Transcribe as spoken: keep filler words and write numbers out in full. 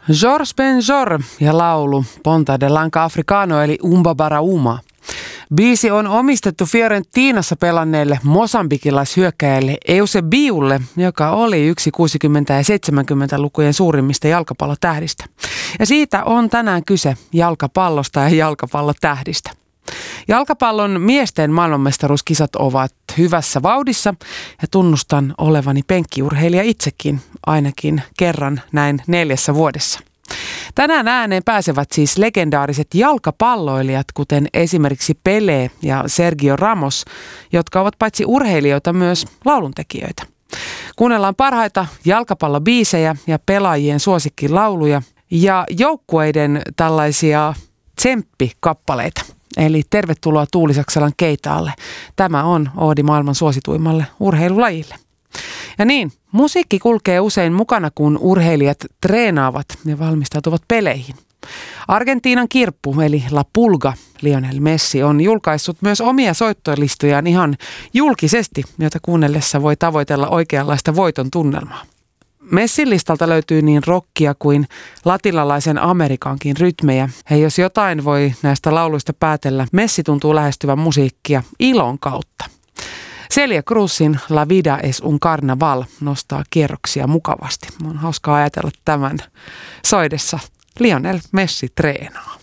George Benjor ja laulu Ponta de Lanka Africano eli Umba Barauma. Biisi on omistettu Fiorentinassa pelanneelle mosambikilais-hyökkäjälle Eusebiulle, joka oli yksi kuusikymmentä- ja seitsemänkymmentälukujen suurimmista jalkapallotähdistä. Ja siitä on tänään kyse jalkapallosta ja jalkapallotähdistä. Jalkapallon miesten maailmanmestaruuskisat ovat hyvässä vauhdissa ja tunnustan olevani penkkiurheilija itsekin ainakin kerran näin neljässä vuodessa. Tänään ääneen pääsevät siis legendaariset jalkapalloilijat, kuten esimerkiksi Pelé ja Sergio Ramos, jotka ovat paitsi urheilijoita myös lauluntekijöitä. Kuunnellaan parhaita jalkapallobiisejä ja pelaajien suosikkilauluja ja joukkueiden tällaisia tsemppikappaleita. Eli tervetuloa Tuuli Saksalan keitaalle. Tämä on oodi maailman suosituimmalle urheilulajille. Ja niin, musiikki kulkee usein mukana, kun urheilijat treenaavat ja valmistautuvat peleihin. Argentiinan kirppu eli La Pulga, Lionel Messi, on julkaissut myös omia soittolistojaan ihan julkisesti, jota kuunnellessa voi tavoitella oikeanlaista voiton tunnelmaa. Messin listalta löytyy niin rockia kuin latinalaisen Amerikankin rytmejä. Ja jos jotain voi näistä lauluista päätellä, Messi tuntuu lähestyvän musiikkia ilon kautta. Celia Cruzin La Vida es un Carnaval nostaa kierroksia mukavasti. On hauskaa ajatella tämän soidessa. Lionel Messi treenaa.